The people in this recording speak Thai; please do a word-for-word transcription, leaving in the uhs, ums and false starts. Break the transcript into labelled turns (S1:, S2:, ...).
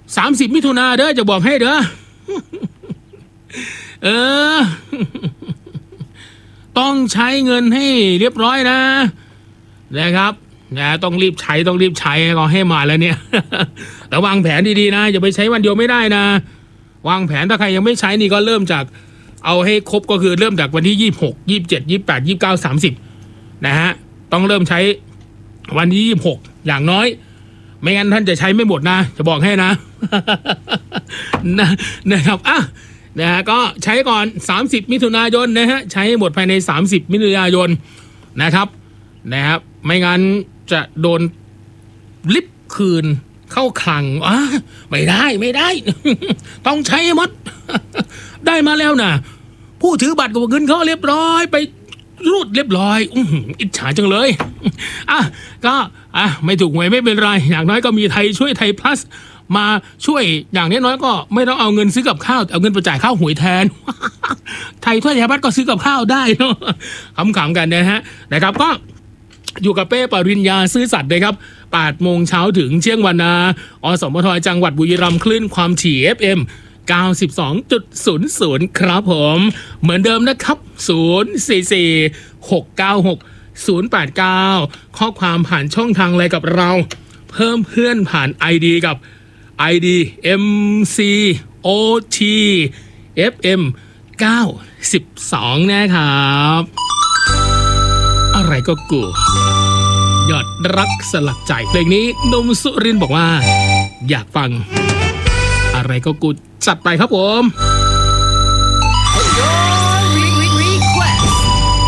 S1: สามสิบมิถุนาเด้อจะบอกให้เด้อเออต้องใช้เงินให้เรียบร้อยนะนะครับนะต้องรีบใช้ต้องรีบใช้ก็ให้มาแล้วเนี่ยแต่วางแผนดีๆนะอย่าไปใช้วันเดียวไม่ได้นะวางแผนถ้าใครยังไม่ใช้นี่ก็เริ่มจากเอาให้ครบก็คือเริ่มจากวันที่ยี่สิบหก ยี่สิบเจ็ด ยี่สิบแปด ยี่สิบเก้า สามสิบนะฮะต้องเริ่มใช้วันที่ยี่สิบหกอย่างน้อยไม่งั้นท่านจะใช้ไม่หมดนะจะบอกให้นะนะนะครับอ่ะนะฮะก็ใช้ก่อนสามสิบมิถุนายนนะฮะใช้ให้หมดภายในสามสิบมิถุนายนนะครับนะครับไม่งั้นจะโดนลิฟต์คืนเข้าคลังอ่ะไม่ได้ไม่ได้ต้องใช้ให้หมดได้มาแล้วนะผู้ถือบัตรกับเงินเขาเรียบร้อยไปรูดเรียบร้อยอื้อหืออิจฉาจังเลยอ่ะก็อ่ะไม่ถูกหวยไม่เป็นไรอย่างน้อยก็มีไทยช่วยไทยพลัสมาช่วยอย่างน้อยๆก็ไม่ต้องเอาเงินซื้อกับข้าวเอาเงินไปจ่ายข้าวหวยแทนไทยถ้วยไทยพัฒน์ก็ซื้อกับข้าวได้เนาะขำๆกันนะฮะนะครับก็อยู่กับเป้ปริญญาซื่อสัตย์เลยครับแปดโมงเช้าถึงเชียงวานาอสมทจังหวัดบุรีรัมย์คลื่นความถี่ เอฟ เอ็ม เก้าสิบสองจุดศูนย์ศูนย์ ครับผมเหมือนเดิมนะครับศูนย์ สี่ สี่ หก เก้า หก ศูนย์ แปด เก้าข้อความผ่านช่องทางอะไรกับเราเพิ่มเพื่อนผ่าน ไอ ดี กับ ไอ ดี เอ็ม ซี โอ ที เอฟ เอ็ม เก้าสิบสองนะครับอะไรก็กูยอดรักสลักใจเพลงนี้หนุ่มสุรินทร์บอกว่าอยากฟังอะไรก็กูจัดไปครับผม